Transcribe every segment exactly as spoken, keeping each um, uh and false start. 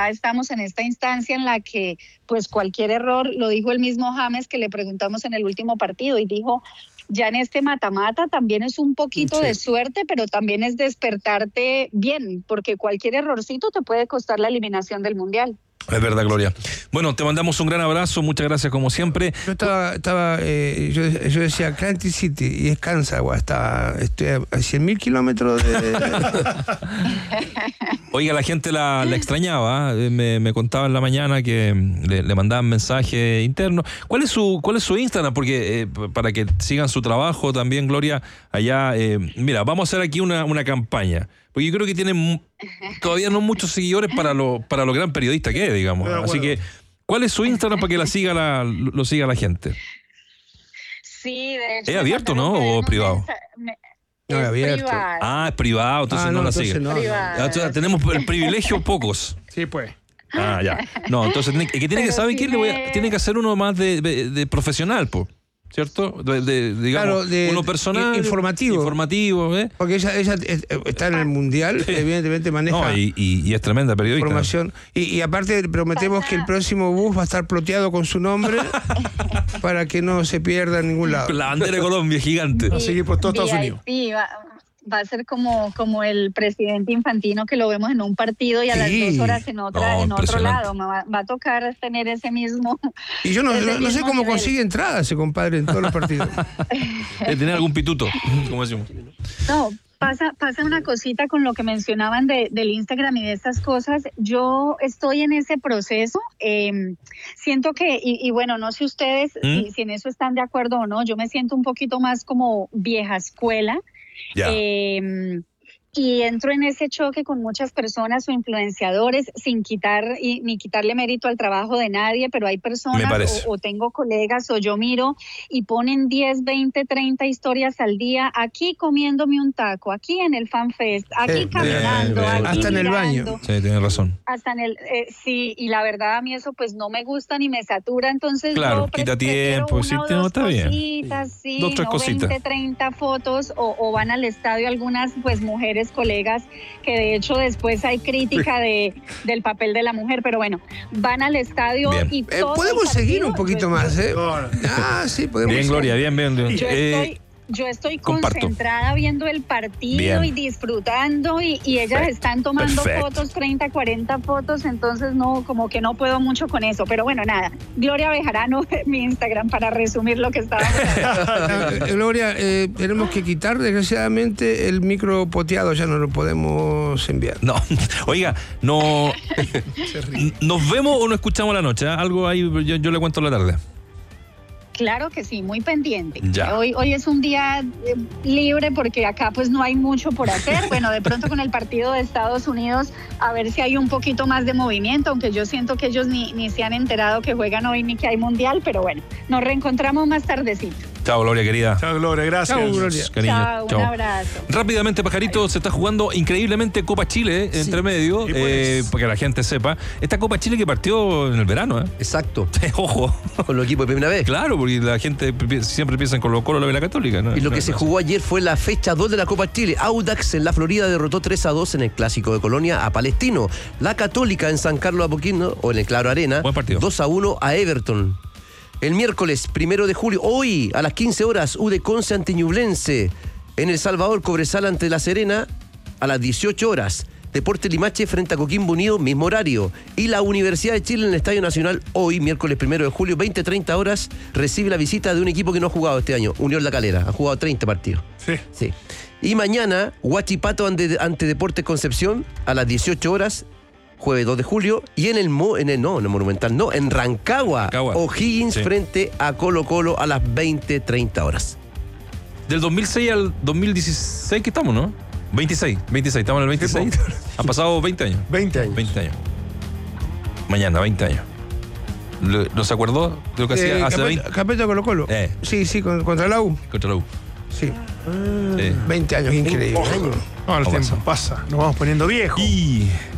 ya estamos en esta instancia en la que pues cualquier error, lo dijo el mismo James que le preguntamos en el último partido y dijo, ya en este mata-mata también es un poquito sí. de suerte, pero también es despertarte bien, porque cualquier errorcito te puede costar la eliminación del Mundial. Es verdad, Gloria. Bueno, te mandamos un gran abrazo, muchas gracias como siempre. Yo estaba, estaba eh, yo, yo decía Atlantic City y es Kansas, estaba estoy a cien mil kilómetros de... Oiga, la gente la, la extrañaba, me, me contaba en la mañana que le, le mandaban mensajes internos. ¿Cuál es su, cuál es su Instagram? Porque eh, para que sigan su trabajo también, Gloria, allá, eh, mira, vamos a hacer aquí una, una campaña. Porque yo creo que tienen todavía no muchos seguidores para lo, para lo gran periodista que es, digamos. Así que, ¿cuál es su Instagram para que la siga la, lo siga la gente? Sí, de hecho. ¿Es abierto, no? ¿O privado? Me, no, es abierto. Privado. Ah, es privado, entonces ah, no, no la sigue. No, no. Entonces, tenemos el privilegio pocos. Sí, pues. Ah, ya. No, entonces, que tiene Pero que saber si que me... tiene que hacer uno más de, de, de profesional, pues. ¿Cierto? De, de, digamos, claro, de, uno personal. Informativo. Informativo, ¿eh? Porque ella, ella está en el Mundial, evidentemente maneja. No, y, y, y es tremenda periodista. Información. Y, y aparte prometemos que el próximo bus va a estar ploteado con su nombre para que no se pierda en ningún lado. La bandera de Colombia, gigante. Va a seguir por todo Estados Unidos. Sí, va, va a ser como, como el presidente Infantino que lo vemos en un partido y a sí. las dos horas en otra no, en otro lado. Me va, va a tocar tener ese mismo. Y yo no, no, no sé cómo nivel. consigue entradas ese compadre en todos los partidos. De tener algún pituto, como decimos. No, pasa, pasa una cosita con lo que mencionaban de, del Instagram y de estas cosas. Yo estoy en ese proceso. Eh, siento que, y, y bueno, no sé ustedes ¿Mm? si, si en eso están de acuerdo o no, yo me siento un poquito más como vieja escuela. Yeah. Eh, y entro en ese choque con muchas personas o influenciadores sin quitar y, ni quitarle mérito al trabajo de nadie, pero hay personas o, o tengo colegas o yo miro y ponen diez, veinte, treinta historias al día, aquí comiéndome un taco, aquí en el FanFest, aquí sí, caminando, bien, bien. aquí hasta mirando, en el baño. Sí, tienes razón. Hasta en el, eh, sí, y la verdad a mí eso pues no me gusta ni me satura, entonces claro, yo quita tiempo, sí, no, está bien. Cositas, sí, dos, tres no cositas. veinte, treinta fotos o, o van al estadio algunas pues mujeres colegas que de hecho después hay crítica de del papel de la mujer, pero bueno, van al estadio bien. y eh, podemos seguir un poquito más, ¿eh? Ah, sí, podemos. Bien, Gloria, bien, bien. bien. Yo eh, estoy Yo estoy comparto. concentrada viendo el partido Bien. y disfrutando y, y ellas Perfecto. están tomando Perfecto. fotos, treinta, cuarenta fotos, entonces no, como que no puedo mucho con eso, pero bueno, nada, Gloria Bejarano, mi Instagram, para resumir lo que estábamos hablando. Gloria, eh, tenemos que quitar desgraciadamente el micro poteado, ya no lo podemos enviar. No, oiga, no nos vemos o no escuchamos la noche, ¿eh? Algo ahí yo, yo le cuento la tarde. Claro que sí, muy pendiente. Ya. Hoy, hoy es un día eh, libre porque acá pues no hay mucho por hacer. Bueno, de pronto con el partido de Estados Unidos a ver si hay un poquito más de movimiento, aunque yo siento que ellos ni, ni se han enterado que juegan hoy ni que hay mundial, pero bueno, nos reencontramos más tardecito. Chao, Gloria, querida. Chao, Gloria, gracias. Chao, Gloria. Cariño. Chao, Chao. un abrazo. Rápidamente, Pajarito, se está jugando increíblemente Copa Chile, sí. entre medio, pues. eh, para que la gente sepa. Esta Copa Chile que partió en el verano, ¿eh? Exacto. Ojo. Con los equipos de primera vez. Claro, porque la gente siempre piensa en Colo-Colo, la de la Católica, ¿no? Y lo que no, se no. jugó ayer fue la fecha dos de la Copa Chile. Audax en la Florida derrotó tres a dos en el Clásico de Colonia a Palestino. La Católica en San Carlos Apoquindo, o en el Claro Arena, Buen partido. dos a uno a Everton. El miércoles primero de julio, hoy a las quince horas, U D Conce ante Ñublense. En El Salvador, Cobresal ante La Serena a las dieciocho horas. Deportes Limache frente a Coquimbo Unido, mismo horario. Y la Universidad de Chile en el Estadio Nacional, hoy, miércoles primero de julio, veinte a treinta horas, recibe la visita de un equipo que no ha jugado este año, Unión La Calera. Ha jugado treinta partidos. Sí. Sí. Y mañana, Huachipato ante, ante Deportes Concepción a las dieciocho horas, jueves dos de julio, y en el, Mo, en el no, en el Monumental, no, en Rancagua, Rancagua. O'Higgins sí. frente a Colo Colo a las veinte treinta horas. Del dos mil seis al dos mil dieciséis, ¿qué estamos, no? veintiséis, veintiséis, estamos en el veintiséis. Han pasado veinte años. veinte años. veinte años. Mañana, veinte años. ¿No se acordó de lo que hacía eh, hace Capeta, veinte? Capeta Colo Colo. Eh. Sí, sí, contra la U. Contra la U. Sí. Ah, sí. veinte años, increíble. veinte años. No, el no tiempo pasa. pasa. Nos vamos poniendo viejos. Y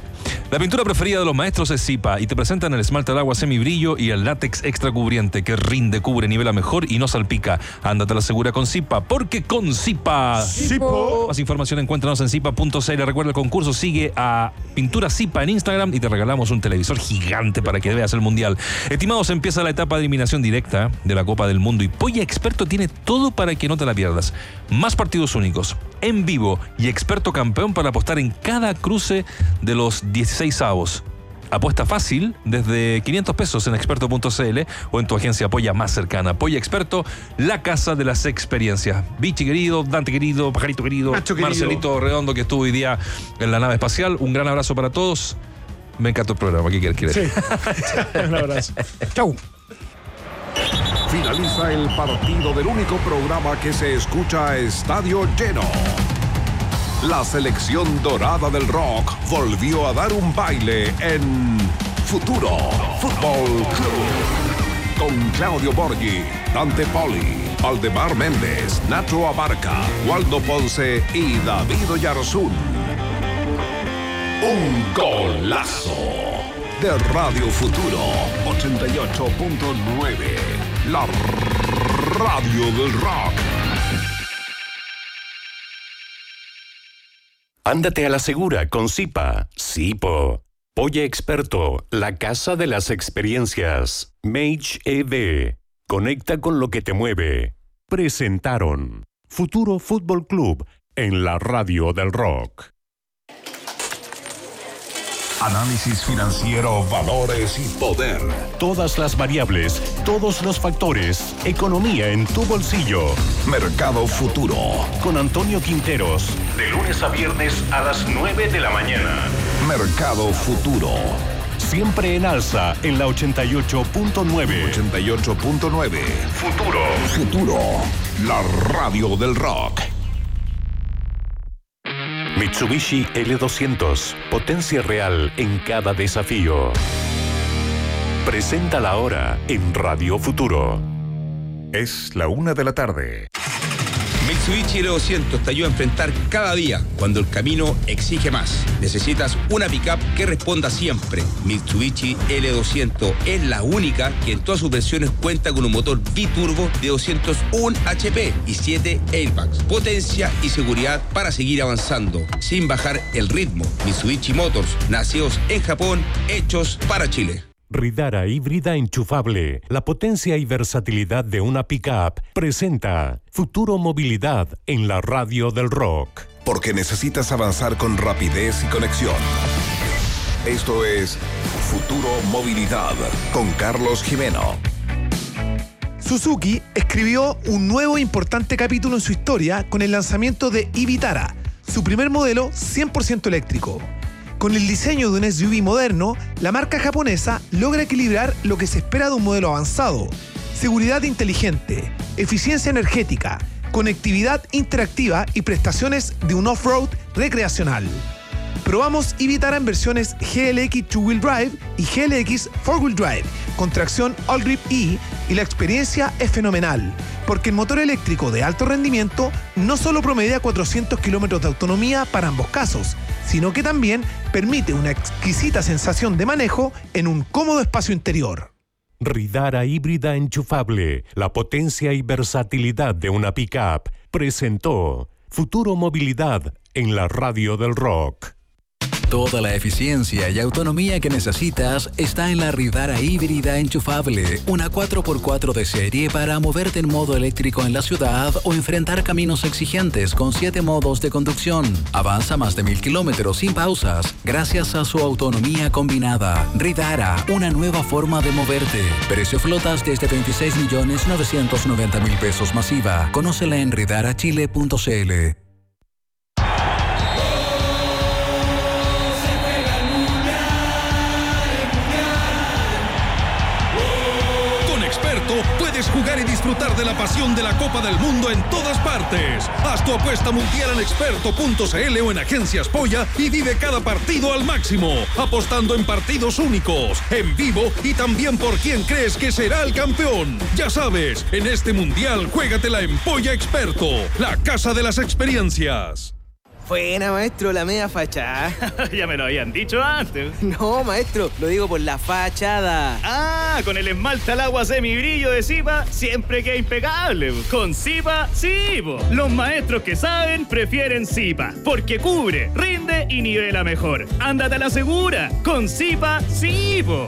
La pintura preferida de los maestros es Zipa y te presentan el esmalte de agua semibrillo y el látex extra cubriente que rinde, cubre, nivela mejor y no salpica. Ándate a la segura con Zipa, porque con Zipa... Zipo. Más información encuéntranos en zipa punto c l. Recuerda el concurso, sigue a Pintura Zipa en Instagram y te regalamos un televisor gigante para que veas el Mundial. Estimados, empieza la etapa de eliminación directa de la Copa del Mundo y Polla Experto tiene todo para que no te la pierdas. Más partidos únicos, en vivo y experto campeón para apostar en cada cruce de los dieciséis avos. Apuesta fácil desde quinientos pesos en experto punto c l o en tu agencia Polla más cercana. Polla Experto, la casa de las experiencias. Bichi querido, Dante querido, Pajarito querido, Nacho querido, Marcelito Redondo que estuvo hoy día en la nave espacial. Un gran abrazo para todos. Me encantó el programa. ¿Qué quieres? Sí. Un abrazo. Chau. Finaliza el partido del único programa que se escucha a estadio lleno. La selección dorada del rock volvió a dar un baile en Futuro Fútbol Club. Con Claudio Borghi, Dante Poli, Aldemar Méndez, Nacho Abarca, Waldo Ponce y David Oyarzún. Un golazo de Radio Futuro ochenta y ocho punto nueve. La radio del rock. Ándate a la segura con Zipa. Zipo. Polla Experto, la casa de las experiencias. Mage E D. Conecta con lo que te mueve. Presentaron Futuro Fútbol Club en la radio del rock. Análisis financiero, valores y poder. Todas las variables, todos los factores, economía en tu bolsillo. Mercado Futuro. Con Antonio Quinteros, de lunes a viernes a las nueve de la mañana. Mercado Futuro. Siempre en alza en la ochenta y ocho punto nueve. ochenta y ocho punto nueve. Futuro. Futuro. La radio del rock. Mitsubishi L doscientos, potencia real en cada desafío. Presenta la hora en Radio Futuro. Es la una de la tarde. Mitsubishi L doscientos te ayuda a enfrentar cada día cuando el camino exige más. Necesitas una pickup que responda siempre. Mitsubishi L doscientos es la única que en todas sus versiones cuenta con un motor biturbo de doscientos uno H P y siete airbags. Potencia y seguridad para seguir avanzando sin bajar el ritmo. Mitsubishi Motors, nacidos en Japón, hechos para Chile. Ridara híbrida enchufable, la potencia y versatilidad de una pickup, presenta Futuro Movilidad en la radio del rock. Porque necesitas avanzar con rapidez y conexión. Esto es Futuro Movilidad con Carlos Jimeno. Suzuki escribió un nuevo importante capítulo en su historia con el lanzamiento de e-Vitara, su primer modelo cien por ciento eléctrico. Con el diseño de un S U V moderno, la marca japonesa logra equilibrar lo que se espera de un modelo avanzado: seguridad inteligente, eficiencia energética, conectividad interactiva y prestaciones de un off-road recreacional. Probamos e-Vitara en versiones G L X dos wheel Drive y G L X four wheel Drive con tracción All Grip E y la experiencia es fenomenal, porque el motor eléctrico de alto rendimiento no solo promedia cuatrocientos kilómetros de autonomía para ambos casos, sino que también permite una exquisita sensación de manejo en un cómodo espacio interior. Ridara híbrida enchufable, la potencia y versatilidad de una pickup, presentó Futuro Movilidad en la radio del rock. Toda la eficiencia y autonomía que necesitas está en la Ridara híbrida enchufable, una cuatro por cuatro de serie para moverte en modo eléctrico en la ciudad o enfrentar caminos exigentes con siete modos de conducción. Avanza más de mil kilómetros sin pausas gracias a su autonomía combinada. Ridara, una nueva forma de moverte. Precio flotas desde veintiséis millones novecientos noventa mil pesos masiva. Conócela en ridara chile punto c l. Puedes jugar y disfrutar de la pasión de la Copa del Mundo en todas partes. Haz tu apuesta mundial en experto punto c l o en agencias Polla y vive cada partido al máximo, apostando en partidos únicos, en vivo y también por quién crees que será el campeón. Ya sabes, en este mundial juégatela en Polla Experto, la casa de las experiencias. Buena, maestro, la media fachada. Ya me lo habían dicho antes. No, maestro, lo digo por la fachada. Ah, con el esmalte al agua semibrillo de Zipa siempre queda impecable. Con Zipa, sí, po. Los maestros que saben prefieren Zipa, porque cubre, rinde y nivela mejor. Ándate a la segura. Con Zipa, sí, po.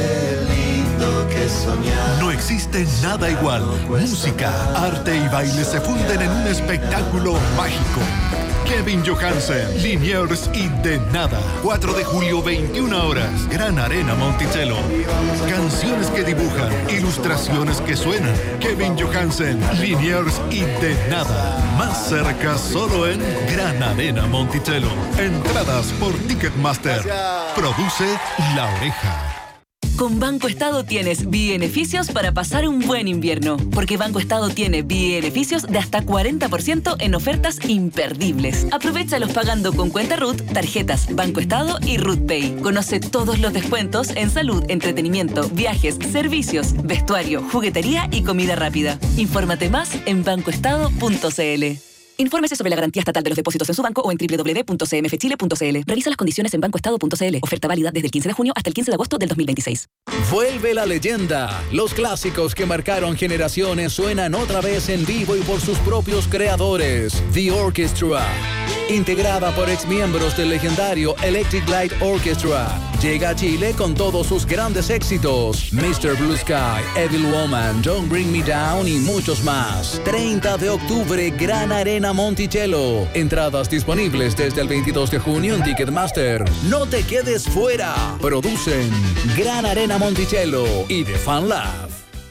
No existe nada igual. Música, arte y baile se funden en un espectáculo mágico. Kevin Johansen, Liniers y De Nada. cuatro de julio, veintiuna horas. Gran Arena Monticello. Canciones que dibujan, ilustraciones que suenan. Kevin Johansen, Liniers y De Nada. Más cerca solo en Gran Arena Monticello. Entradas por Ticketmaster. Produce La Oreja. Con Banco Estado tienes beneficios para pasar un buen invierno, porque Banco Estado tiene beneficios de hasta cuarenta por ciento en ofertas imperdibles. Aprovéchalos pagando con cuenta R U T, tarjetas Banco Estado y R U T Pay. Conoce todos los descuentos en salud, entretenimiento, viajes, servicios, vestuario, juguetería y comida rápida. Infórmate más en banco estado punto c l. Infórmese sobre la garantía estatal de los depósitos en su banco o en doble u doble u doble u punto c m f chile punto c l. Revisa las condiciones en banco estado punto c l. Oferta válida desde el quince de junio hasta el quince de agosto del dos mil veintiséis. Vuelve la leyenda. Los clásicos que marcaron generaciones suenan otra vez en vivo y por sus propios creadores. The Orchestra. Integrada por exmiembros del legendario Electric Light Orchestra. Llega a Chile con todos sus grandes éxitos. mister Blue Sky, Evil Woman, Don't Bring Me Down y muchos más. treinta de octubre, Gran Arena Monticello. Entradas disponibles desde el veintidós de junio en Ticketmaster. No te quedes fuera. Producen Gran Arena Monticello y The Fan Lab.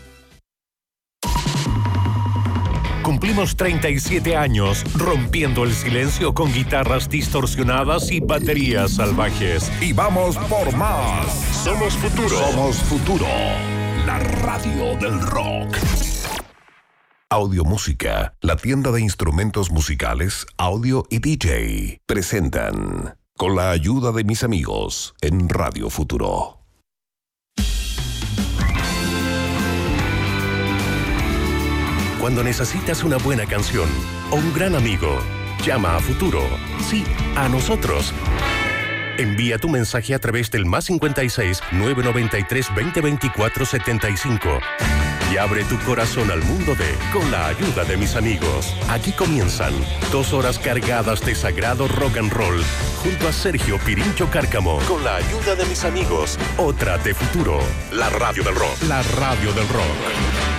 Cumplimos treinta y siete años rompiendo el silencio con guitarras distorsionadas y baterías salvajes. Y vamos por más. Somos Futuro. Somos Futuro. La radio del rock. Audiomúsica, la tienda de instrumentos musicales, audio y D J, presentan con la ayuda de mis amigos en Radio Futuro. Cuando necesitas una buena canción o un gran amigo, llama a Futuro. Sí, a nosotros. Envía tu mensaje a través del más cincuenta y seis, novecientos noventa y tres, veinte, veinticuatro, setenta y cinco. Y abre tu corazón al mundo de Con la ayuda de mis amigos. Aquí comienzan dos horas cargadas de sagrado rock and roll junto a Sergio Pirincho Cárcamo. Con la ayuda de mis amigos. Otra de Futuro. La radio del rock. La radio del rock.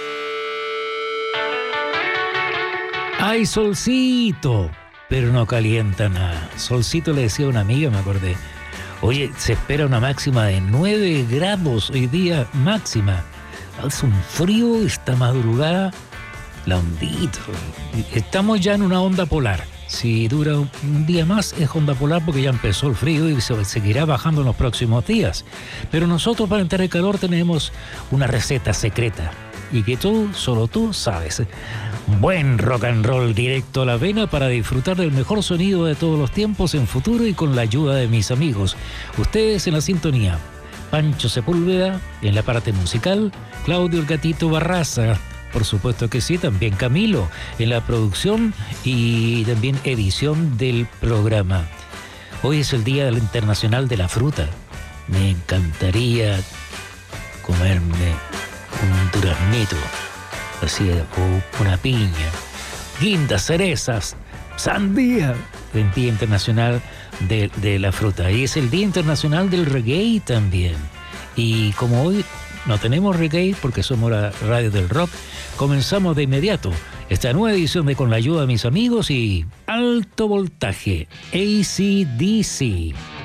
¡Ay, solcito! Pero no calienta nada. Solcito le decía a una amiga, me acordé. Oye, se espera una máxima de nueve grados hoy día, máxima. Hace un frío esta madrugada, la ondita. Estamos ya en una onda polar. Si dura un día más es onda polar porque ya empezó el frío y se seguirá bajando en los próximos días. Pero nosotros para entrar en calor tenemos una receta secreta. Y que tú, solo tú, sabes. Buen rock and roll directo a la vena para disfrutar del mejor sonido de todos los tiempos en Futuro y con la ayuda de mis amigos. Ustedes en la sintonía. Pancho Sepúlveda en la parte musical. Claudio El Gatito Barraza. Por supuesto que sí, también Camilo en la producción y también edición del programa. Hoy es el Día Internacional de la Fruta. Me encantaría comerme un duraznito, así, o una piña, guindas, cerezas, sandía, el Día Internacional de, de la Fruta. Y es el Día Internacional del Reggae también. Y como hoy no tenemos reggae porque somos la radio del rock, comenzamos de inmediato esta nueva edición de Con la ayuda de mis amigos y Alto Voltaje, A C D C.